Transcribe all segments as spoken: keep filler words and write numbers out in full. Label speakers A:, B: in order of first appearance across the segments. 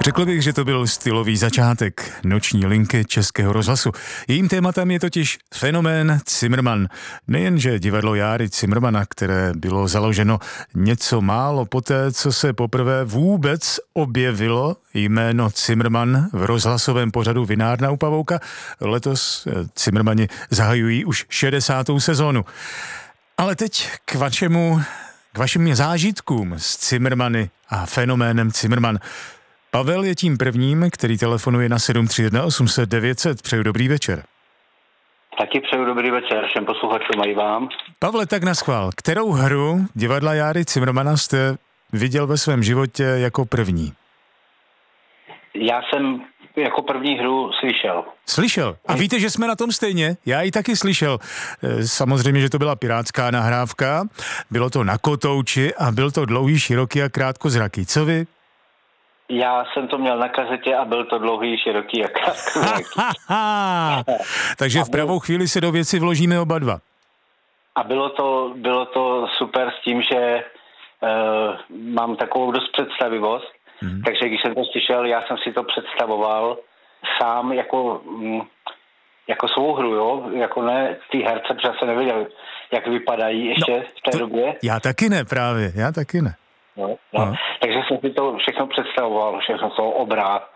A: Řekl bych, že to byl stylový začátek noční linky Českého rozhlasu. Jejím tématem je totiž fenomén Cimrman. Nejenže divadlo Járy Cimrmana, které bylo založeno něco málo poté, co se poprvé vůbec objevilo jméno Cimrman v rozhlasovém pořadu Vinárna u Pavouka, letos Cimrmani zahajují už šedesátou sezónu. Ale teď k vašemu, k vašim zážitkům s Cimrmany a fenoménem Cimrman. Pavel je tím prvním, který telefonuje na sedm tři jedna osm set devět set. Přeju dobrý večer.
B: Taky přeju dobrý večer všem posluchačům a i vám.
A: Pavle, tak naschvál. Kterou hru divadla Járy Cimrmana jste viděl ve svém životě jako první?
B: Já jsem jako první hru slyšel.
A: Slyšel? A víte, že jsme na tom stejně? Já ji taky slyšel. Samozřejmě, že to byla pirátská nahrávka, bylo to na kotouči a byl to dlouhý, široký a krátkozraký. Co vy?
B: Já jsem to měl na kazetě a byl to dlouhý, široký a krátkozraký.
A: Takže v pravou chvíli se do věci vložíme oba dva.
B: A bylo to, bylo to super s tím, že uh, mám takovou dost představivost, mm. takže když jsem to slyšel, já jsem si to představoval sám jako, mm, jako svou hru, jo? Jako ne ty herce, protože jsem nevěděl, jak vypadají ještě no, v té to, době.
A: Já taky ne právě, já taky ne.
B: No, no. No. Takže jsem si to všechno představoval, všechno to obrát.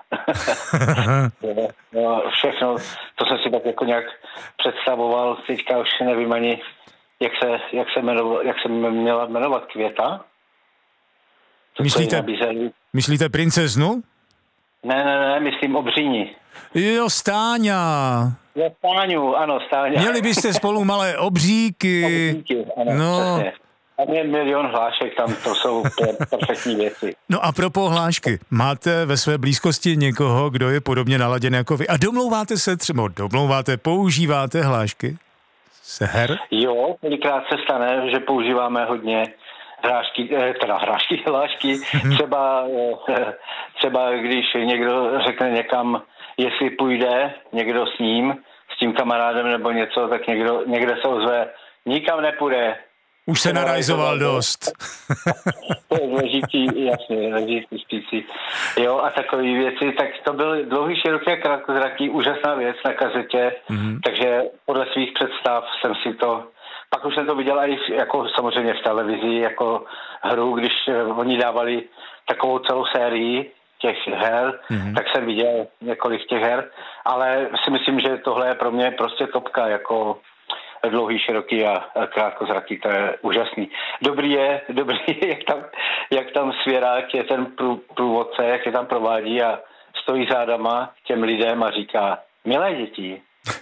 B: no, všechno, to jsem si tak jako nějak představoval, teďka už nevím ani, jak se, jak se, jmenoval, jak se měla jmenovat Květa. To,
A: myslíte, myslíte princeznu?
B: Ne, ne, ne, myslím Obříni.
A: Jo, Stáňa.
B: Jo, Stáňu, ano, Stáňa.
A: Měli byste spolu malé obříky.
B: Obříky, ano,
A: no.
B: Přesně. Tam je milion hlášek, tam to jsou perfektní věci.
A: No a propos hlášky, máte ve své blízkosti někoho, kdo je podobně naladěn jako vy? A domlouváte se třeba, domlouváte, používáte hlášky z her?
B: Jo, kolikrát se stane, že používáme hodně hrášky, teda hrášky, hlášky. Třeba, třeba když někdo řekne někam, jestli půjde někdo s ním, s tím kamarádem nebo něco, tak někdo, někde se ozve, nikam nepůjde.
A: Už se narajzoval dost.
B: To je ležící, jasně, ležící spící. Jo, a takové věci, tak to byl dlouhý, široký a krátkozraký, úžasná věc na kazetě, mm-hmm. takže podle svých představ jsem si to, pak už jsem to viděl i jako samozřejmě v televizi, jako hru, když oni dávali takovou celou sérii těch her, mm-hmm. tak jsem viděl několik těch her, ale si myslím, že tohle je pro mě prostě topka, jako dlouhý, široký a krátkozraký, to je úžasný. Dobrý je, dobrý je, jak tam, jak tam Svěrák je ten prů, průvodce, jak je tam provádí a stojí zádama těm lidem a říká, milé děti.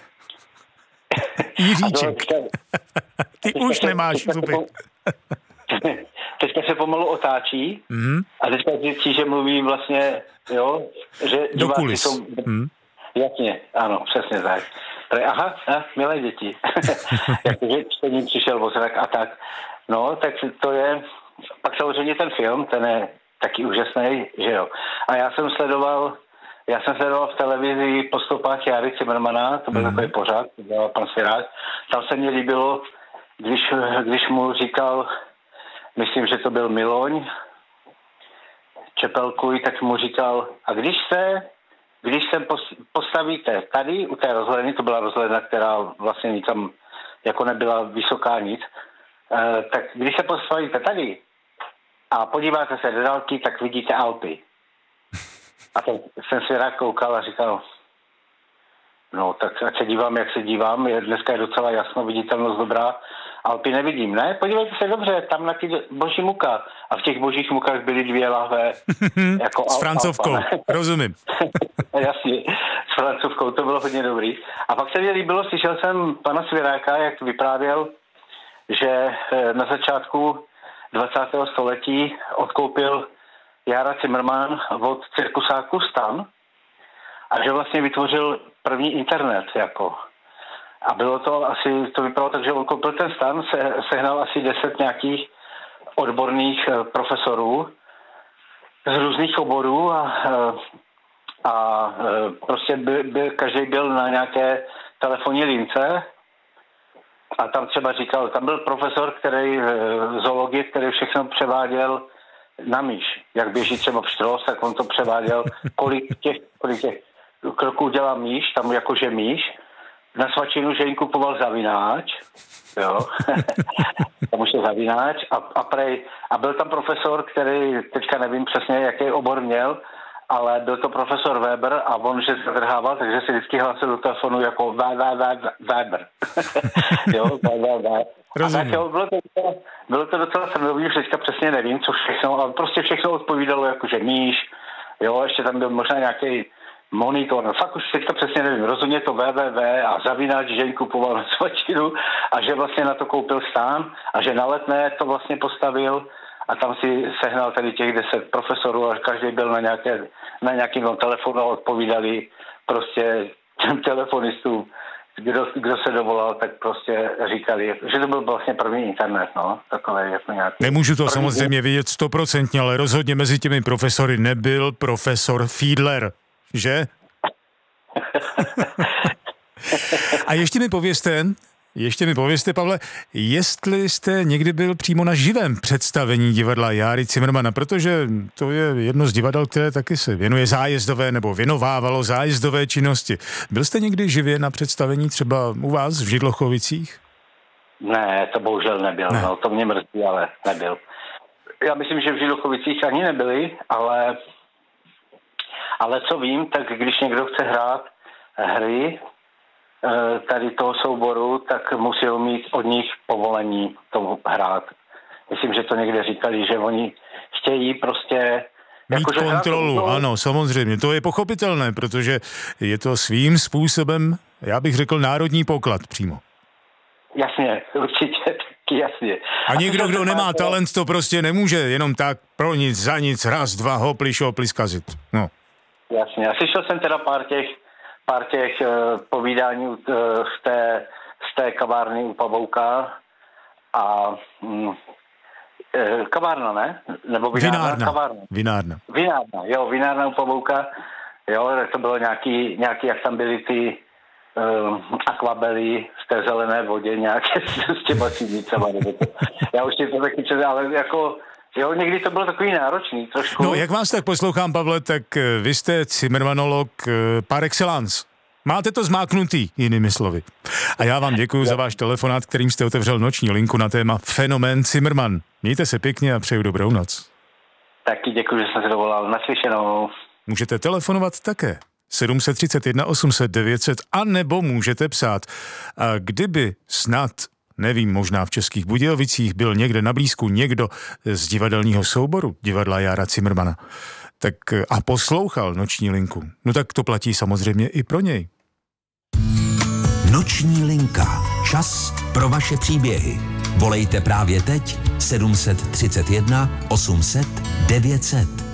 A: Jiříček, to, ty už se, nemáš zuby.
B: Teďka se pomalu otáčí
A: mm. a
B: teďka zjistí, že mluví vlastně, jo, že
A: do kulis. Jsou,
B: mm. Jasně, ano, přesně tak. Aha, aha, milé děti. Jakože čtení přišel ozrak a tak. No, tak to je, pak samozřejmě ten film, ten je taky úžasný, že jo. A já jsem sledoval, já jsem sledoval v televizi Po stopách Járy Cimrmana, to byl mm. takový pořad, to byl pan Svěrák. Tam se mi líbilo, když, když mu říkal, myslím, že to byl Miloň, Čepelkuj, tak mu říkal, a když se Když se postavíte tady u té rozhledny, to byla rozhledna, která vlastně nikam jako nebyla vysoká nic, eh, tak když se postavíte tady a podíváte se do dálky, tak vidíte Alpy. A ten, jsem si rád koukal a říkal, no tak ať se dívám, jak se dívám, je, dneska je docela jasno, viditelnost dobrá, Alpy nevidím, ne? Podívejte se dobře, tam na ty boží muka. A v těch božích mukách byly dvě lahve. Jako
A: s francouzskou, rozumím.
B: Jasně, s francouzskou, to bylo hodně dobrý. A pak se mi líbilo, slyšel jsem pana Svěráka, jak vyprávěl, že na začátku dvacátého století odkoupil Jára Cimrman od cirkusáku Stan a že vlastně vytvořil první internet, jako. A bylo to asi, to vypadalo tak, že on koupil ten stan, se, sehnal asi deset nějakých odborných profesorů z různých oborů a, a prostě by, by, každý byl na nějaké telefonní lince a tam třeba říkal, tam byl profesor, který zoologie, který všechno převáděl na myš. Jak běží třeba pštros, tak on to převáděl, kolik těch, kolik těch kroků dělá myš, tam jakože myš. Na svačinu, že jim kupoval zavináč, jo, tam už je zavináč a, a, prej, a byl tam profesor, který, teďka nevím přesně, jaký obor měl, ale byl to profesor Weber a on, že se zadrhával, takže si vždycky hlásil do telefonu jako Weber. Jo, Weber. A tak jo, bylo to, bylo to docela srandový, že teďka přesně nevím, co všechno, ale prostě všechno odpovídalo jakože myš, jo, ještě tam byl možná nějaký monitor, no fakt už teďka přesně nevím, rozhodně to www a zavináč, že jim kupoval na svačinu a že vlastně na to koupil stán a že na Letné to vlastně postavil a tam si sehnal tady těch deset profesorů a každý byl na, nějaké, na nějakým telefonu a odpovídali prostě těm telefonistům, kdo, kdo se dovolal, tak prostě říkali, že to byl vlastně první internet, no, takové jako nějaký.
A: Nemůžu to
B: první...
A: samozřejmě vidět stoprocentně, ale rozhodně mezi těmi profesory nebyl profesor Fiedler. Že? A ještě mi povězte, ještě mi povězte, Pavle, jestli jste někdy byl přímo na živém představení divadla Járy Cimrmana, protože to je jedno z divadel, které taky se věnuje zájezdové nebo věnovávalo zájezdové činnosti. Byl jste někdy živě na představení třeba u vás v Židlochovicích?
B: Ne, to bohužel nebyl, ne. No, to mě mrzí, ale nebyl. Já myslím, že v Židlochovicích ani nebyli, ale Ale co vím, tak když někdo chce hrát hry tady toho souboru, tak musí mít od nich povolení to hrát. Myslím, že to někde říkali, že oni chtějí prostě...
A: Mít
B: jako,
A: kontrolu, hrát, ano, samozřejmě. To je pochopitelné, protože je to svým způsobem, já bych řekl, národní poklad přímo.
B: Jasně, určitě, taky jasně.
A: A někdo, kdo nemá talent, to prostě nemůže jenom tak pro nic, za nic, raz, dva, hopli, šopli zkazit. No.
B: Jasně, a slyšel jsem teda pár těch, pár těch uh, povídání uh, z, té, z té kavárny u Pavouka a um, uh, kavárna, ne? Nebo vinárna?
A: Vinárna.
B: Kavárna.
A: Vinárna.
B: Vinárna, jo, vinárna u Pavouka, jo, to bylo nějaký, nějaký, jak tam byly ty uh, akvabely v té zelené vodě, nějaké s těma sídnicama, nebo to. Já už si to taky čas, ale jako... Jo, někdy to bylo takový náročný trošku.
A: No, jak vás tak poslouchám, Pavle, tak vy jste Cimrmanolog par excellence. Máte to zmáknutý, jinými slovy. A já vám děkuji za váš telefonát, kterým jste otevřel noční linku na téma Fenomén Cimrman. Mějte se pěkně a přeju dobrou noc.
B: Taky děkuji, že jsem se dovolal. Naslyšenou.
A: Můžete telefonovat také. sedm tři jedna osm set devět set a nebo můžete psát. A kdyby snad... Nevím, možná v Českých Budějovicích byl někde na blízku někdo z divadelního souboru divadla Jára Cimrmana tak a poslouchal noční linku. No tak to platí samozřejmě i pro něj.
C: Noční linka. Čas pro vaše příběhy. Volejte právě teď sedm tři jedna osm set devět set.